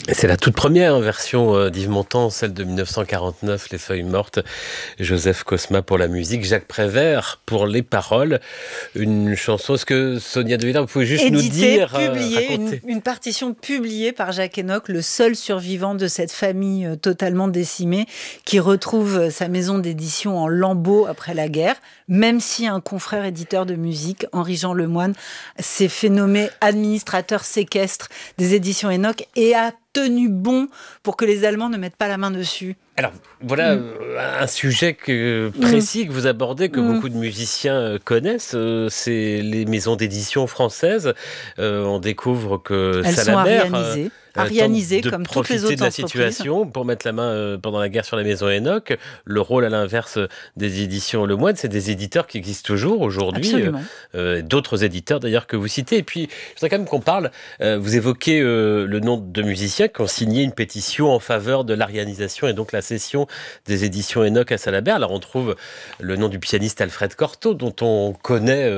C'est la toute première version d'Yves Montand, celle de 1949, Les Feuilles Mortes. Joseph Cosma pour la musique, Jacques Prévert pour les paroles. Une chanson, est-ce que Sonia De Villers, vous pouvez juste nous dire, publiée, raconter une partition publiée par Jacques Enoch, le seul survivant de cette famille totalement décimée, qui retrouve sa maison d'édition en lambeaux après la guerre, même si un confrère éditeur de musique, Henri-Jean Lemoine, s'est fait nommer administrateur séquestre des éditions Enoch et a tenu bon pour que les Allemands ne mettent pas la main dessus. Alors, voilà un sujet précis que vous abordez, que beaucoup de musiciens connaissent, c'est les maisons d'édition françaises. On découvre que elles Salabert sont arianisées comme toutes les autres de la entreprises. Situation pour mettre la main pendant la guerre sur la maison Enoch. Le rôle à l'inverse des éditions Lemoine, c'est des éditeurs qui existent toujours aujourd'hui, d'autres éditeurs d'ailleurs que vous citez. Et puis, je voudrais quand même qu'on parle, vous évoquez le nom de musiciens qui ont signé une pétition en faveur de l'arianisation et donc la cession des éditions Enoch à Salabert. Alors on trouve le nom du pianiste Alfred Cortot, dont on connaît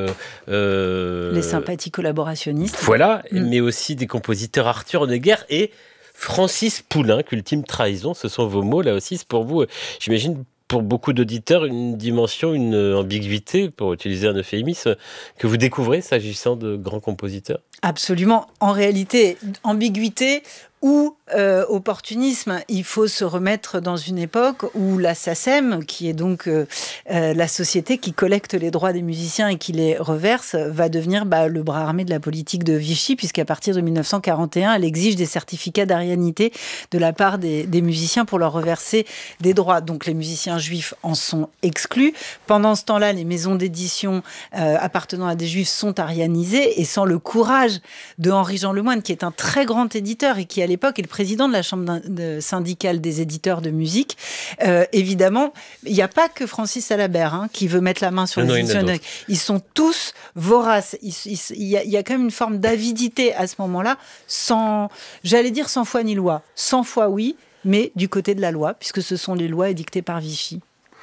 les sympathies collaborationnistes. Voilà, mais aussi des compositeurs Arthur Honegger et Francis Poulenc, Ultime Trahison. Ce sont vos mots, là aussi, c'est pour vous, j'imagine, pour beaucoup d'auditeurs, une dimension, une ambiguïté, pour utiliser un euphémisme, que vous découvrez s'agissant de grands compositeurs. Absolument. En réalité, ambiguïté ou opportunisme. Il faut se remettre dans une époque où la SACEM, qui est donc la société qui collecte les droits des musiciens et qui les reverse, va devenir le bras armé de la politique de Vichy, puisqu'à partir de 1941, elle exige des certificats d'arianité de la part des musiciens pour leur reverser des droits. Donc les musiciens juifs en sont exclus. Pendant ce temps-là, les maisons d'édition appartenant à des juifs sont arianisées, et sans le courage de Henri-Jean Lemoine, qui est un très grand éditeur et qui, à l'époque, est le président de la chambre syndicale des éditeurs de musique. Évidemment, il n'y a pas que Francis Salabert qui veut mettre la main sur les éditions. Ils sont tous voraces. Il y a quand même une forme d'avidité à ce moment-là, sans foi ni loi. Sans foi, oui, mais du côté de la loi, puisque ce sont les lois édictées par Vichy.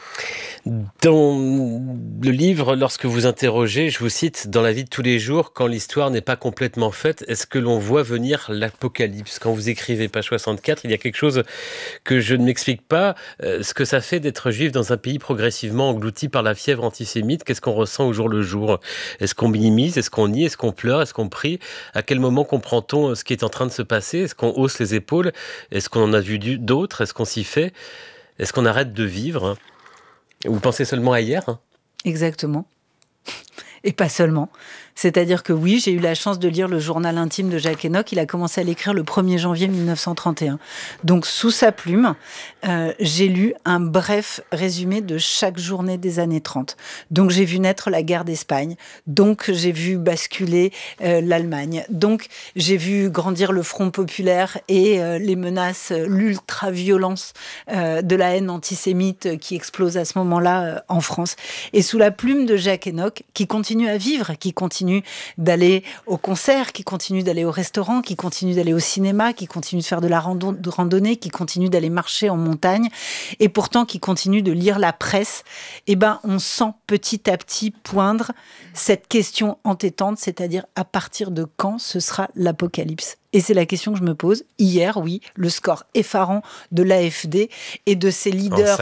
Dans le livre, lorsque vous interrogez, je vous cite, dans la vie de tous les jours, quand l'histoire n'est pas complètement faite, est-ce que l'on voit venir l'apocalypse? Quand vous écrivez page 64, il y a quelque chose que je ne m'explique pas, ce que ça fait d'être juif dans un pays progressivement englouti par la fièvre antisémite. Qu'est-ce qu'on ressent au jour le jour? Est-ce qu'on minimise? Est-ce qu'on nie? Est-ce qu'on pleure? Est-ce qu'on prie? À quel moment comprend-on ce qui est en train de se passer? Est-ce qu'on hausse les épaules? Est-ce qu'on en a vu d'autres? Est-ce qu'on s'y fait? Est-ce qu'on arrête de vivre? Vous pensez seulement à hier? Exactement. Et pas seulement. C'est-à-dire que oui, j'ai eu la chance de lire le journal intime de Jacques Enoch. Il a commencé à l'écrire le 1er janvier 1931. Donc, sous sa plume, j'ai lu un bref résumé de chaque journée des années 30. Donc, j'ai vu naître la guerre d'Espagne. Donc, j'ai vu basculer l'Allemagne. Donc, j'ai vu grandir le Front populaire et les menaces, l'ultra-violence de la haine antisémite qui explose à ce moment-là en France. Et sous la plume de Jacques Enoch, qui continue à vivre, qui continue d'aller au concert, qui continue d'aller au restaurant, qui continue d'aller au cinéma, qui continue de faire de la randonnée, qui continue d'aller marcher en montagne, et pourtant qui continue de lire la presse, on sent petit à petit poindre cette question entêtante, c'est-à-dire à partir de quand ce sera l'apocalypse? Et c'est la question que je me pose. Hier, oui, le score effarant de l'AfD et de ses leaders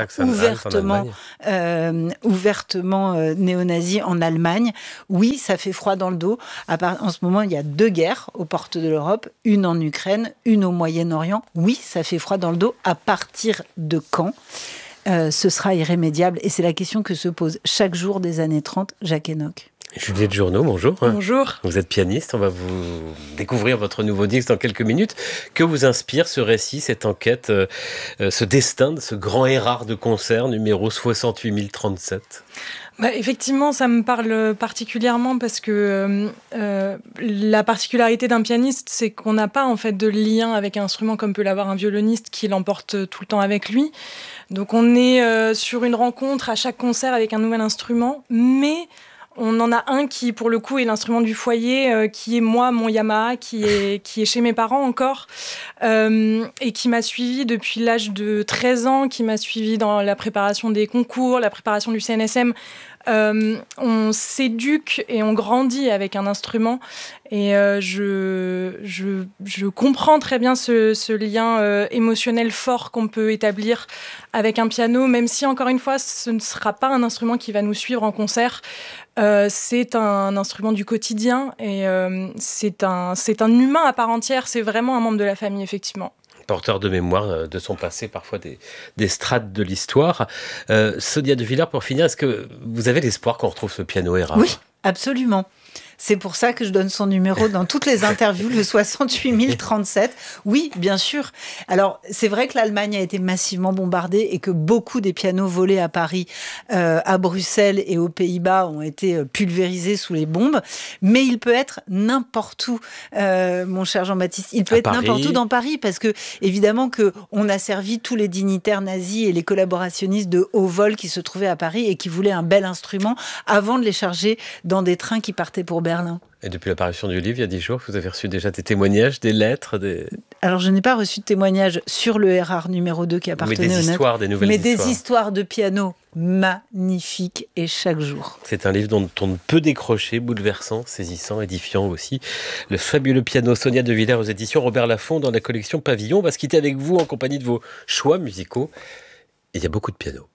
ouvertement néo-nazis en Allemagne. Oui, ça fait froid dans le dos. En ce moment, il y a 2 guerres aux portes de l'Europe, une en Ukraine, une au Moyen-Orient. Oui, ça fait froid dans le dos. À partir de quand ce sera irrémédiable? Et c'est la question que se pose chaque jour des années 30, Jacques Enoch. Juliette Journeau, bonjour. Bonjour. Vous êtes pianiste, on va vous découvrir votre nouveau disque dans quelques minutes. Que vous inspire ce récit, cette enquête, ce destin de ce grand Erard de concert numéro 68037? Effectivement, ça me parle particulièrement parce que la particularité d'un pianiste, c'est qu'on n'a pas en fait de lien avec un instrument comme peut l'avoir un violoniste qui l'emporte tout le temps avec lui. Donc on est sur une rencontre à chaque concert avec un nouvel instrument, mais On en a un qui, pour le coup, est l'instrument du foyer, qui est moi, mon Yamaha, qui est chez mes parents encore, et qui m'a suivi depuis l'âge de 13 ans, qui m'a suivi dans la préparation des concours, la préparation du CNSM. On s'éduque et on grandit avec un instrument, et je comprends très bien ce lien émotionnel fort qu'on peut établir avec un piano, même si, encore une fois, ce ne sera pas un instrument qui va nous suivre en concert. C'est un instrument du quotidien, et c'est un humain à part entière, c'est vraiment un membre de la famille, effectivement. Porteur de mémoire de son passé, parfois des strates de l'histoire. Sonia De Villers, pour finir, est-ce que vous avez l'espoir qu'on retrouve ce piano Erard ? Oui, absolument. C'est pour ça que je donne son numéro dans toutes les interviews, le 68 037. Oui, bien sûr. Alors, c'est vrai que l'Allemagne a été massivement bombardée et que beaucoup des pianos volés à Paris, à Bruxelles et aux Pays-Bas ont été pulvérisés sous les bombes. Mais il peut être n'importe où, mon cher Jean-Baptiste. Il peut être n'importe où dans Paris, parce que, évidemment, qu'on a servi tous les dignitaires nazis et les collaborationnistes de haut vol qui se trouvaient à Paris et qui voulaient un bel instrument avant de les charger dans des trains qui partaient pour Berlin. Et depuis l'apparition du livre, il y a 10 jours, vous avez reçu déjà des témoignages, des lettres, Alors, je n'ai pas reçu de témoignages sur le Erard numéro 2 qui appartenait au histoires, des nouvelles histoires. Mais des histoires de piano magnifiques, et chaque jour. C'est un livre dont on ne peut décrocher, bouleversant, saisissant, édifiant aussi. Le fabuleux piano Sonia De Villers aux éditions Robert Laffont dans la collection Pavillon. On va se quitter avec vous en compagnie de vos choix musicaux. Il y a beaucoup de pianos.